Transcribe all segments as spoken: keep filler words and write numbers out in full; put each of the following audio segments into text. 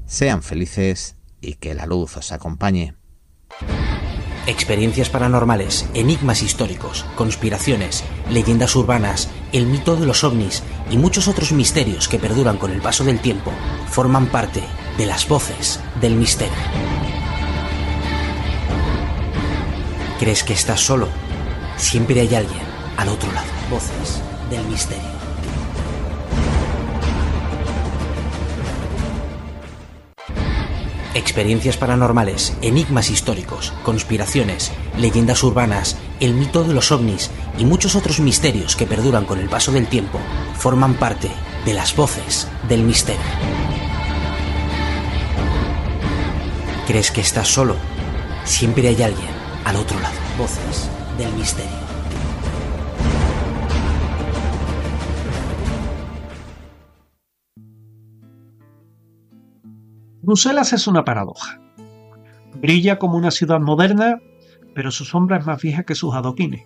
Sean felices y que la luz os acompañe. Experiencias paranormales, enigmas históricos, conspiraciones, leyendas urbanas, el mito de los ovnis y muchos otros misterios que perduran con el paso del tiempo forman parte de las voces del misterio. ¿Crees que estás solo? Siempre hay alguien al otro lado. Voces del misterio. Experiencias paranormales, enigmas históricos, conspiraciones, leyendas urbanas, el mito de los ovnis y muchos otros misterios que perduran con el paso del tiempo forman parte de las voces del misterio. ¿Crees que estás solo? Siempre hay alguien al otro lado. Voces del misterio. Bruselas es una paradoja. Brilla como una ciudad moderna, pero su sombra es más vieja que sus adoquines.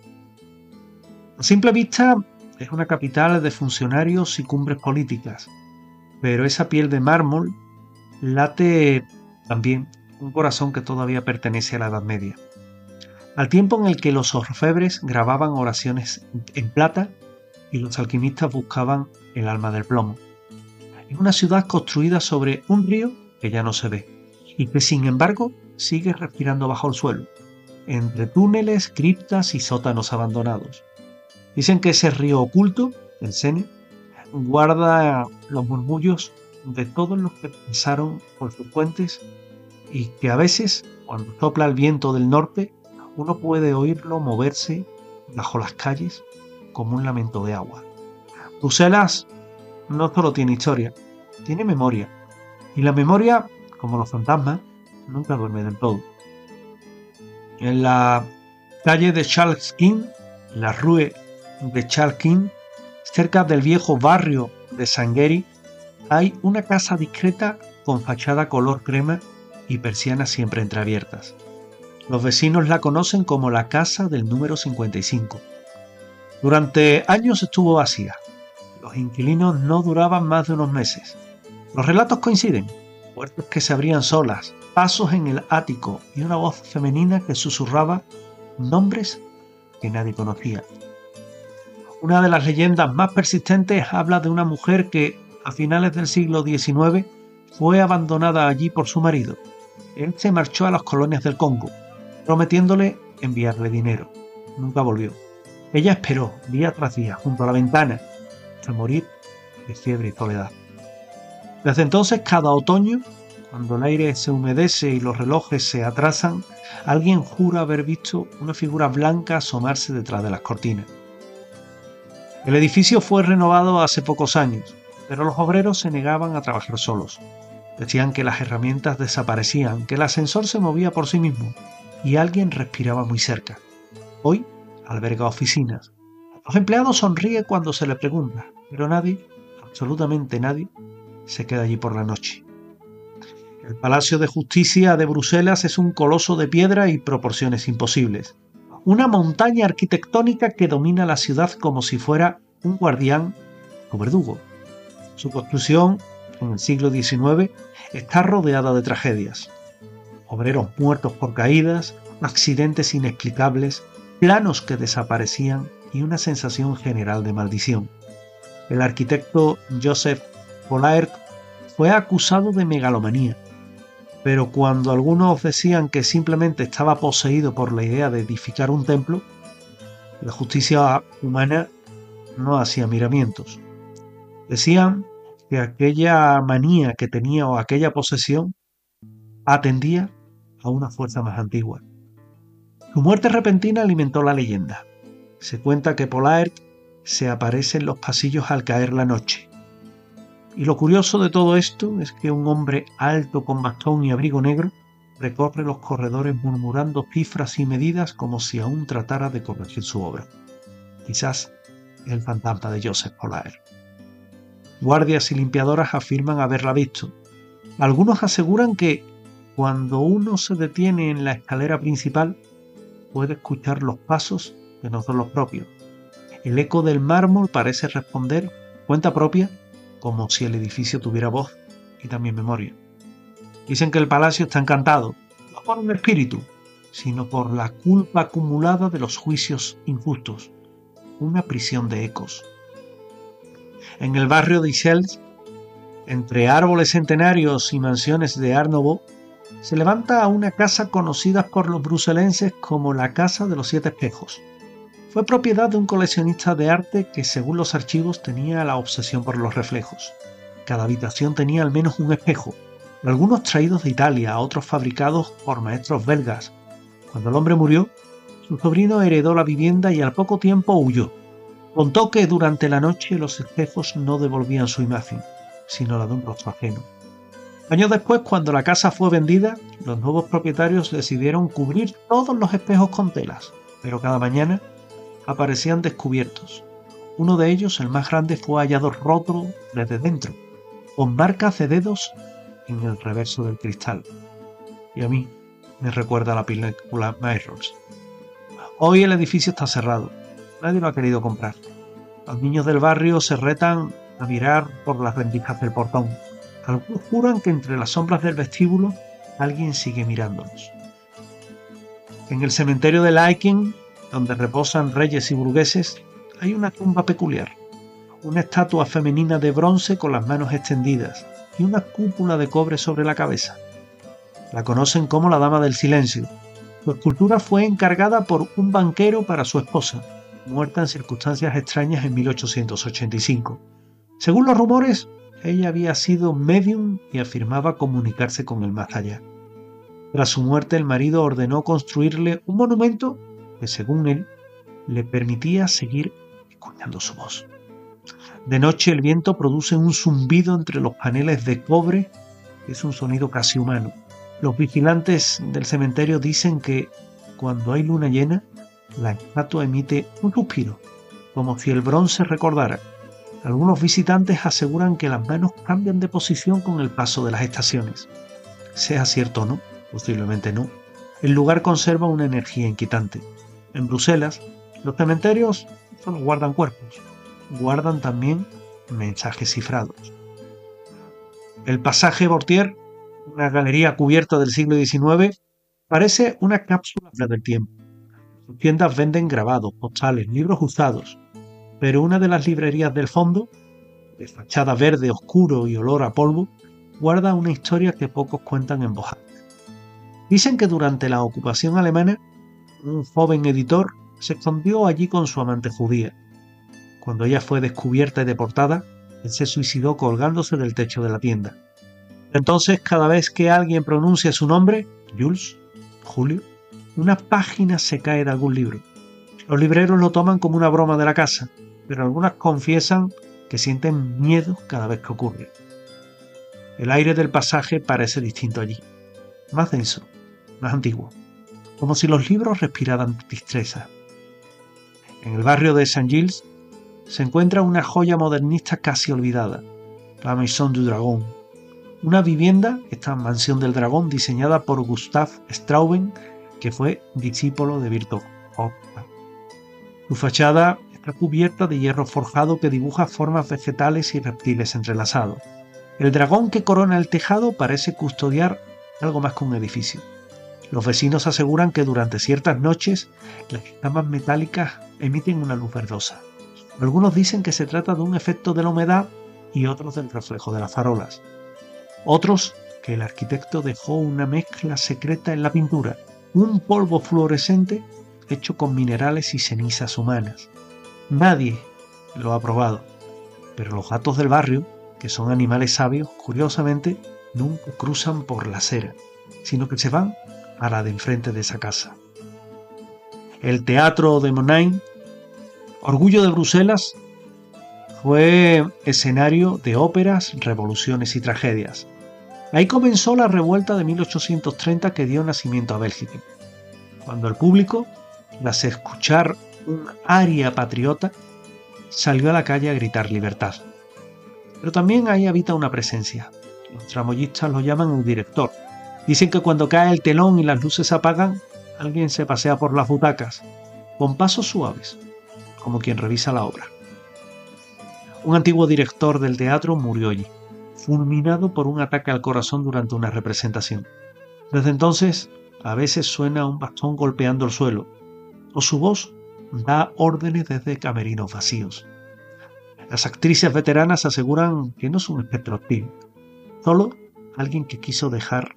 A simple vista es una capital de funcionarios y cumbres políticas, pero esa piel de mármol late también un corazón que todavía pertenece a la Edad Media. Al tiempo en el que los orfebres grababan oraciones en plata y los alquimistas buscaban el alma del plomo. Es una ciudad construida sobre un río que ya no se ve, y que sin embargo sigue respirando bajo el suelo, entre túneles, criptas y sótanos abandonados. Dicen que ese río oculto, el Sene, guarda los murmullos de todos los que pasaron por sus puentes y que a veces, cuando sopla el viento del norte, uno puede oírlo moverse bajo las calles como un lamento de agua. Bruselas no solo tiene historia, tiene memoria. Y la memoria, como los fantasmas, nunca duerme del todo. En la calle de Charles King, la Rue de Charles King, cerca del viejo barrio de Sangueri, hay una casa discreta con fachada color crema y persianas siempre entreabiertas. Los vecinos la conocen como la casa del número cincuenta y cinco. Durante años estuvo vacía. Los inquilinos no duraban más de unos meses. Los relatos coinciden, puertas que se abrían solas, pasos en el ático y una voz femenina que susurraba nombres que nadie conocía. Una de las leyendas más persistentes habla de una mujer que, a finales del siglo diecinueve, fue abandonada allí por su marido. Él se marchó a las colonias del Congo, prometiéndole enviarle dinero. Nunca volvió. Ella esperó día tras día junto a la ventana hasta morir de fiebre y soledad. Desde entonces, cada otoño, cuando el aire se humedece y los relojes se atrasan, alguien jura haber visto una figura blanca asomarse detrás de las cortinas. El edificio fue renovado hace pocos años, pero los obreros se negaban a trabajar solos. Decían que las herramientas desaparecían, que el ascensor se movía por sí mismo y alguien respiraba muy cerca. Hoy alberga oficinas. Los empleados sonríen cuando se les pregunta, pero nadie, absolutamente nadie, se queda allí por la noche. El Palacio de Justicia de Bruselas es un coloso de piedra y proporciones imposibles. Una montaña arquitectónica que domina la ciudad como si fuera un guardián o verdugo. Su construcción, en el siglo diecinueve, está rodeada de tragedias. Obreros muertos por caídas, accidentes inexplicables, planos que desaparecían y una sensación general de maldición. El arquitecto Joseph Polaert fue acusado de megalomanía, pero cuando algunos decían que simplemente estaba poseído por la idea de edificar un templo, la justicia humana no hacía miramientos. Decían que aquella manía que tenía o aquella posesión atendía a una fuerza más antigua. Su muerte repentina alimentó la leyenda. Se cuenta que Polaert se aparece en los pasillos al caer la noche. Y lo curioso de todo esto es que un hombre alto con bastón y abrigo negro recorre los corredores murmurando cifras y medidas como si aún tratara de corregir su obra. Quizás es el fantasma de Joseph Polaert. Guardias y limpiadoras afirman haberla visto. Algunos aseguran que cuando uno se detiene en la escalera principal puede escuchar los pasos que no son los propios. El eco del mármol parece responder cuenta propia como si el edificio tuviera voz y también memoria. Dicen que el palacio está encantado, no por un espíritu, sino por la culpa acumulada de los juicios injustos, una prisión de ecos. En el barrio de Ixelles, entre árboles centenarios y mansiones de Art Nouveau, se levanta una casa conocida por los bruselenses como la Casa de los Siete Espejos. Fue propiedad de un coleccionista de arte que, según los archivos, tenía la obsesión por los reflejos. Cada habitación tenía al menos un espejo, algunos traídos de Italia, otros fabricados por maestros belgas. Cuando el hombre murió, su sobrino heredó la vivienda y al poco tiempo huyó. Contó que durante la noche los espejos no devolvían su imagen, sino la de un rostro ajeno. Años después, cuando la casa fue vendida, los nuevos propietarios decidieron cubrir todos los espejos con telas, pero cada mañana aparecían descubiertos. Uno de ellos, el más grande, fue hallado roto desde dentro, con marcas de dedos en el reverso del cristal. Y a mí me recuerda a la película Mirrors. Hoy el edificio está cerrado. Nadie lo ha querido comprar. Los niños del barrio se retan a mirar por las rendijas del portón. Algunos juran que entre las sombras del vestíbulo alguien sigue mirándolos. En el cementerio de Laeken, donde reposan reyes y burgueses, hay una tumba peculiar. Una estatua femenina de bronce con las manos extendidas y una cúpula de cobre sobre la cabeza. La conocen como la Dama del Silencio. Su escultura fue encargada por un banquero para su esposa, muerta en circunstancias extrañas en mil ochocientos ochenta y cinco. Según los rumores, ella había sido medium y afirmaba comunicarse con el más allá. Tras su muerte, el marido ordenó construirle un monumento que, según él, le permitía seguir escuchando su voz. De noche el viento produce un zumbido entre los paneles de cobre, que es un sonido casi humano. Los vigilantes del cementerio dicen que, cuando hay luna llena, la estatua emite un suspiro, como si el bronce recordara. Algunos visitantes aseguran que las manos cambian de posición con el paso de las estaciones. Sea cierto o no, posiblemente no, el lugar conserva una energía inquietante. En Bruselas, los cementerios solo guardan cuerpos, guardan también mensajes cifrados. El pasaje Bortier, una galería cubierta del siglo diecinueve, parece una cápsula del tiempo. Sus tiendas venden grabados, postales, libros usados, pero una de las librerías del fondo, de fachada verde oscuro y olor a polvo, guarda una historia que pocos cuentan en voz alta. Dicen que durante la ocupación alemana, un joven editor se escondió allí con su amante judía. Cuando ella fue descubierta y deportada, él se suicidó colgándose del techo de la tienda. Entonces, cada vez que alguien pronuncia su nombre, Jules, Julio, una página se cae de algún libro. Los libreros lo toman como una broma de la casa, pero algunas confiesan que sienten miedo cada vez que ocurre. El aire del pasaje parece distinto allí, más denso, más antiguo, como si los libros respiraran tristeza. En el barrio de Saint-Gilles se encuentra una joya modernista casi olvidada, la Maison du Dragon, una vivienda, esta mansión del dragón, diseñada por Gustave Straubing, que fue discípulo de Virchow. Su fachada está cubierta de hierro forjado que dibuja formas vegetales y reptiles entrelazados. El dragón que corona el tejado parece custodiar algo más que un edificio. Los vecinos aseguran que durante ciertas noches las escamas metálicas emiten una luz verdosa. Algunos dicen que se trata de un efecto de la humedad y otros del reflejo de las farolas. Otros que el arquitecto dejó una mezcla secreta en la pintura, un polvo fluorescente hecho con minerales y cenizas humanas. Nadie lo ha probado, pero los gatos del barrio, que son animales sabios, curiosamente, nunca cruzan por la acera, sino que se van a la de enfrente de esa casa. El Teatro de Monain, orgullo de Bruselas, fue escenario de óperas, revoluciones y tragedias. Ahí comenzó la revuelta de mil ochocientos treinta que dio nacimiento a Bélgica, cuando el público, tras escuchar un aria patriota, salió a la calle a gritar libertad. Pero también ahí habita una presencia. Los tramoyistas lo llaman el director. Dicen que cuando cae el telón y las luces se apagan, alguien se pasea por las butacas, con pasos suaves, como quien revisa la obra. Un antiguo director del teatro murió allí. fulminado por un ataque al corazón durante una representación. Desde entonces, a veces suena un bastón golpeando el suelo, o su voz da órdenes desde camerinos vacíos. Las actrices veteranas aseguran que no es un espectro activo, solo alguien que quiso dejar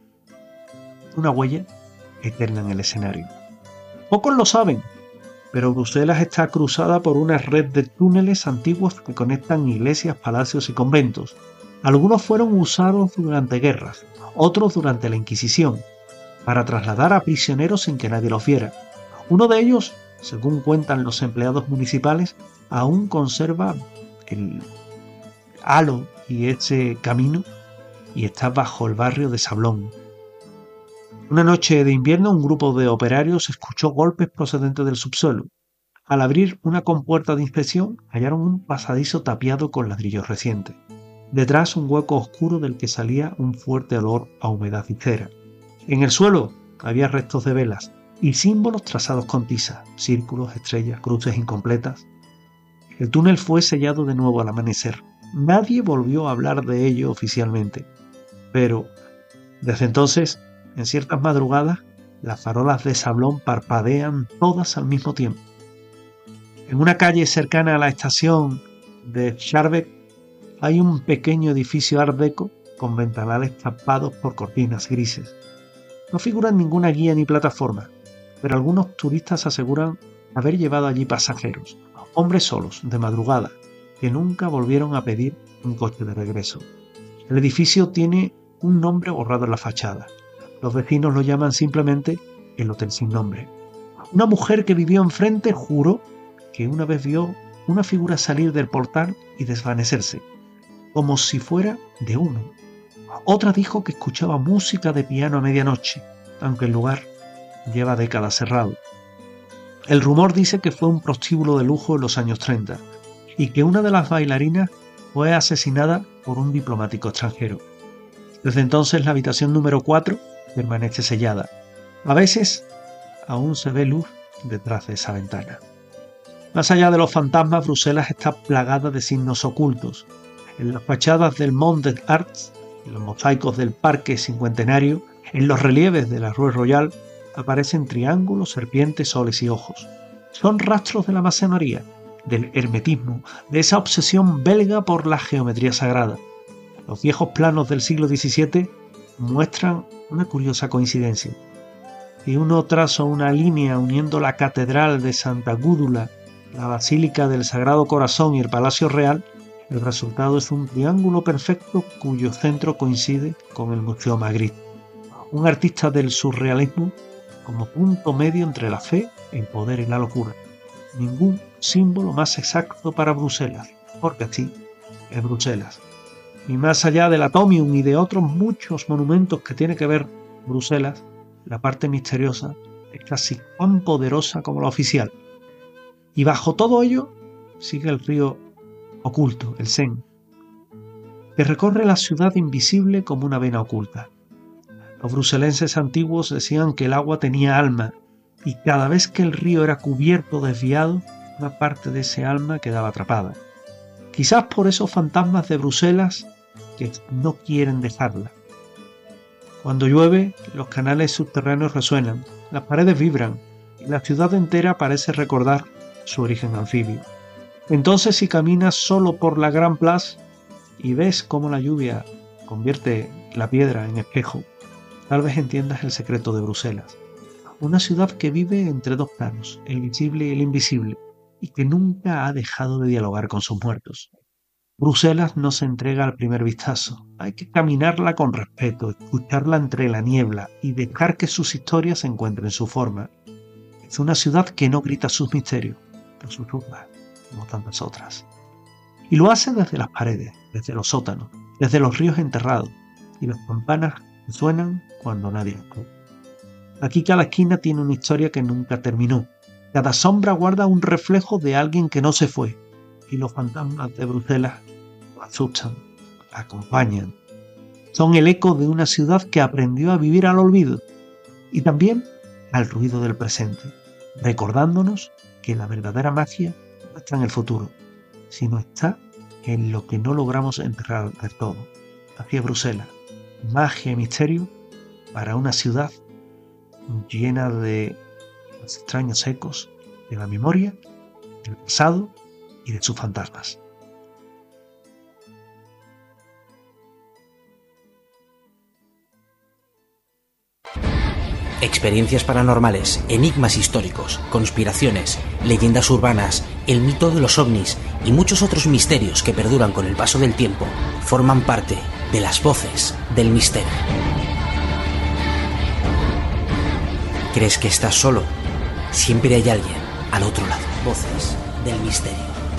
una huella eterna en el escenario. Pocos lo saben, pero Bruselas está cruzada por una red de túneles antiguos que conectan iglesias, palacios y conventos. Algunos fueron usados durante guerras, otros durante la Inquisición, para trasladar a prisioneros sin que nadie los viera. Uno de ellos, según cuentan los empleados municipales, aún conserva el halo y ese camino y está bajo el barrio de Sablón. Una noche de invierno, un grupo de operarios escuchó golpes procedentes del subsuelo. Al abrir una compuerta de inspección, hallaron un pasadizo tapiado con ladrillos recientes. Detrás, un hueco oscuro del que salía un fuerte olor a humedad y cera. En el suelo había restos de velas y símbolos trazados con tiza, círculos, estrellas, cruces incompletas. El túnel fue sellado de nuevo al amanecer. Nadie volvió a hablar de ello oficialmente, pero desde entonces, en ciertas madrugadas, las farolas de Sablón parpadean todas al mismo tiempo. En una calle cercana a la estación de Schaerbeek hay un pequeño edificio art deco con ventanales tapados por cortinas grises. No figura en ninguna guía ni plataforma, pero algunos turistas aseguran haber llevado allí pasajeros, hombres solos, de madrugada, que nunca volvieron a pedir un coche de regreso. El edificio tiene un nombre borrado en la fachada. Los vecinos lo llaman simplemente el Hotel Sin Nombre. Una mujer que vivió enfrente juró que una vez vio una figura salir del portal y desvanecerse, como si fuera de humo. Otra dijo que escuchaba música de piano a medianoche, aunque el lugar lleva décadas cerrado. El rumor dice que fue un prostíbulo de lujo en los años treinta y que una de las bailarinas fue asesinada por un diplomático extranjero. Desde entonces la habitación número cuatro permanece sellada. A veces aún se ve luz detrás de esa ventana. Más allá de los fantasmas, Bruselas está plagada de signos ocultos. En las fachadas del Mont des Arts, en los mosaicos del Parque Cincuentenario, en los relieves de la Rue Royale, aparecen triángulos, serpientes, soles y ojos. Son rastros de la masonería, del hermetismo, de esa obsesión belga por la geometría sagrada. Los viejos planos del siglo diecisiete muestran una curiosa coincidencia. Si uno traza una línea uniendo la Catedral de Santa Gúdula, la Basílica del Sagrado Corazón y el Palacio Real, el resultado es un triángulo perfecto cuyo centro coincide con el Museo Magritte. Un artista del surrealismo como punto medio entre la fe, el poder y la locura. Ningún símbolo más exacto para Bruselas, porque así es Bruselas. Y más allá del Atomium y de otros muchos monumentos que tiene que ver Bruselas, la parte misteriosa es casi tan poderosa como la oficial. Y bajo todo ello sigue el río oculto, el Sen, que recorre la ciudad invisible como una vena oculta. Los bruselenses antiguos decían que el agua tenía alma, y cada vez que el río era cubierto o desviado, una parte de ese alma quedaba atrapada. Quizás por esos fantasmas de Bruselas que no quieren dejarla. Cuando llueve, los canales subterráneos resuenan, las paredes vibran, y la ciudad entera parece recordar su origen anfibio. Entonces, si caminas solo por la Grand Place y ves cómo la lluvia convierte la piedra en espejo, tal vez entiendas el secreto de Bruselas. Una ciudad que vive entre dos planos, el visible y el invisible, y que nunca ha dejado de dialogar con sus muertos. Bruselas no se entrega al primer vistazo. Hay que caminarla con respeto, escucharla entre la niebla y dejar que sus historias encuentren su forma. Es una ciudad que no grita sus misterios, pero susurra, como tantas otras. Y lo hace desde las paredes, desde los sótanos, desde los ríos enterrados y las campanas que suenan cuando nadie escucha. Aquí cada esquina tiene una historia que nunca terminó. Cada sombra guarda un reflejo de alguien que no se fue. Y los fantasmas de Bruselas lo asustan, la acompañan. Son el eco de una ciudad que aprendió a vivir al olvido y también al ruido del presente, recordándonos que la verdadera magia no está en el futuro, sino está en lo que no logramos enterrar del todo, hacia Bruselas. Magia y misterio para una ciudad llena de los extraños ecos de la memoria, del pasado y de sus fantasmas. Experiencias paranormales, enigmas históricos, conspiraciones, leyendas urbanas, el mito de los ovnis y muchos otros misterios que perduran con el paso del tiempo forman parte de las voces del misterio. ¿Crees que estás solo? Siempre hay alguien al otro lado. Voces del misterio.